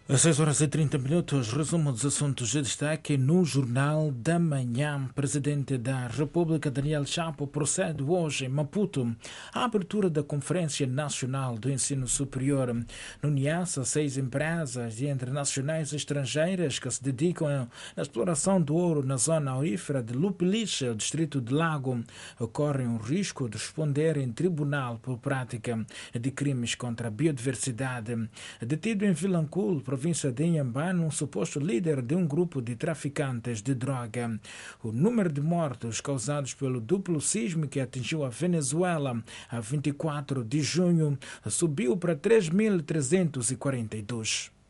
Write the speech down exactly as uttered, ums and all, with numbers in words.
Às seis horas e trinta minutos, resumo dos assuntos de destaque no Jornal da Manhã. Presidente da República, Daniel Chapo, procede hoje em Maputo à abertura da Conferência Nacional do Ensino Superior. No Niassa, seis empresas entre nacionais e estrangeiras que se dedicam à exploração do ouro na zona aurífera de Lupeliche, o distrito de Lago, correm o risco de responder em tribunal por prática de crimes contra a biodiversidade. Detido em Vilanculo, província de Inhambane, um suposto líder de um grupo de traficantes de droga. O número de mortos causados pelo duplo sismo que atingiu a Venezuela a vinte e quatro de junho subiu para três mil trezentos e quarenta e dois.